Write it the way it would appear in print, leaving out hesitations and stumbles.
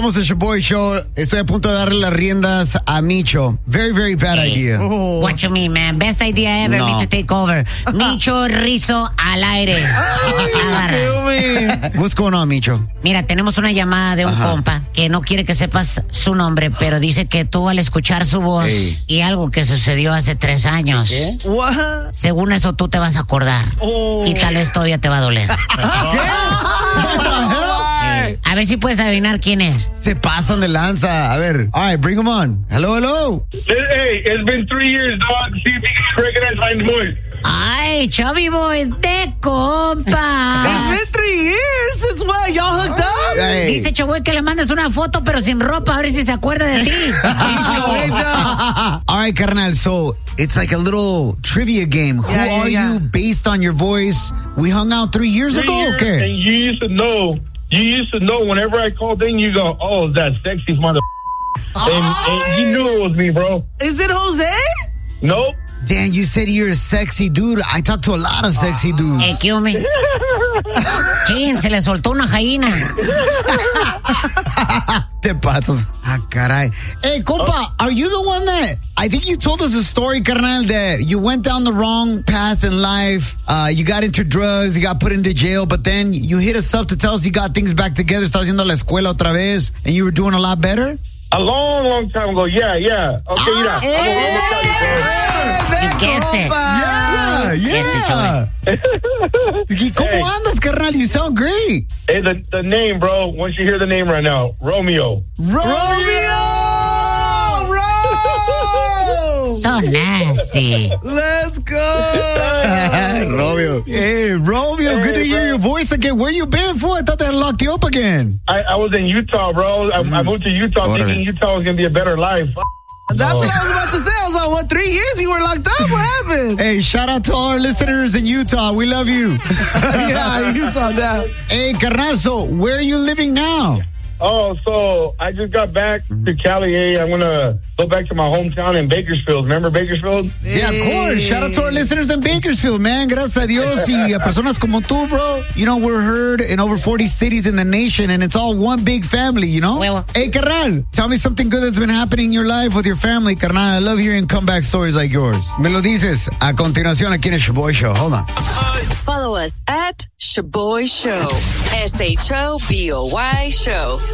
somos el Shaboy Show. Estoy a punto de darle las riendas a Micho. Very, very bad idea. What you mean, man? Best idea ever, No. me to take over. Micho Rizzo al aire. What's going on, Micho? Mira, tenemos una llamada de un compa que no quiere que sepas su nombre, pero dice que tú al escuchar su voz y algo que sucedió hace 3 años, What? según eso tú te vas a acordar y tal vez todavía te va a doler. A ver si puedes adivinar quién es. Se pasan de lanza. A ver. All right, bring him on. Hello, hello. Hey, it's been 3 years, dog. See if you can recognize my voice. Ay, Chubby Boy de compa. It's been 3 years since what? Y'all hooked up? Hey. Dice Choboy que le mandes una foto pero sin ropa, a ver si se acuerda de ti. All right, carnal. So it's like a little trivia game. Who are you based on your voice? We hung out 3 years 3 ago? years, Okay. and you used to know. You used to know whenever I called in, you go, "Oh, that sexy mother." And you knew it was me, bro. Is it Jose? Nope. Dan, you said you're a sexy dude. I talk to a lot of sexy dudes. Excuse me. Chin, se le soltó una gallina. Te pasas. Ah, caray. Hey, compa, are you the one that... I think you told us a story, carnal, that you went down the wrong path in life. You got into drugs, you got put into jail, but then you hit us up to tell us you got things back together, estabas yendo a la escuela otra vez, and you were doing a lot better? A long time ago. Yeah. Okay, I'm gonna tell you, bro. You guessed it. Yeah. ¿Y cómo andas, carnal? You sound great. Hey, the name, bro. Once you hear the name right now, Romeo. So nasty. Let's go. Romeo. Hey, Romeo, good to hear your voice again. Where you been, fool? I thought they had locked you up again. I was in Utah, bro. I moved to Utah thinking Utah was going to be a better life. That's what I was about to say. I was like, what, 3 years you were locked up? What happened? Hey, shout out to all our listeners in Utah. We love you. Yeah, Utah down. Hey, carnal, so where are you living now? Oh, so I just got back to Cali. Hey, I'm going to go back to my hometown in Bakersfield. Remember Bakersfield? Yeah, of course. Shout out to our listeners in Bakersfield, man. Gracias a Dios y a personas como tú, bro. You know, we're heard in over 40 cities in the nation, and it's all one big family, you know? Huevo. Hey, carnal, tell me something good that's been happening in your life with your family, carnal. I love hearing comeback stories like yours. Me lo dices a continuación aquí en el Shaboy Show. Hold on. Follow us at Shaboy Show. SHOBOY Show.